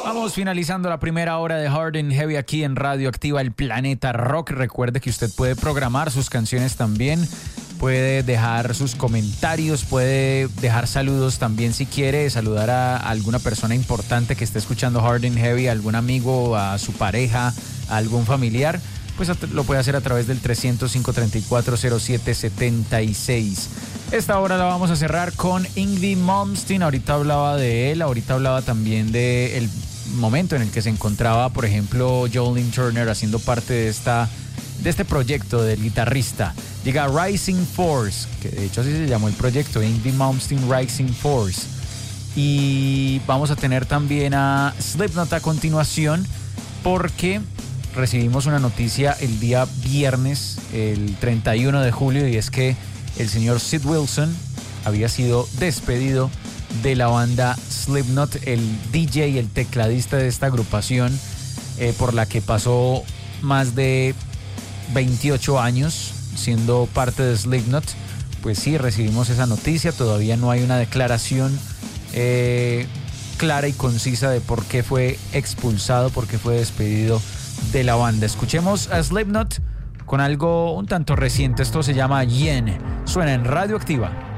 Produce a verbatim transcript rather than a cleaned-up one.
Vamos finalizando la primera hora de Hard and Heavy aquí en Radio Activa, el Planeta Rock. Recuerde que usted puede programar sus canciones también, puede dejar sus comentarios, puede dejar saludos también si quiere, saludar a alguna persona importante que esté escuchando Hard and Heavy, a algún amigo, a su pareja, a algún familiar, pues lo puede hacer a través del trescientos, cinco treinta y cuatro, cero siete setenta y seis. Esta hora la vamos a cerrar con Yngwie Malmsteen. Ahorita hablaba de él, ahorita hablaba también de el momento en el que se encontraba, por ejemplo, Jolene Turner haciendo parte de esta de este proyecto del guitarrista. Llega Rising Force, que de hecho así se llamó el proyecto, Yngwie Malmsteen Rising Force. Y vamos a tener también a Slipknot a continuación, porque recibimos una noticia el día viernes, el treinta y uno de julio, y es que el señor Sid Wilson había sido despedido de la banda Slipknot, el D J y el tecladista de esta agrupación, eh, por la que pasó más de veintiocho años siendo parte de Slipknot. Pues sí, recibimos esa noticia, todavía no hay una declaración eh, clara y concisa de por qué fue expulsado, por qué fue despedido de la banda. Escuchemos a Slipknot con algo un tanto reciente, esto se llama Yen, suena en Radio Activa.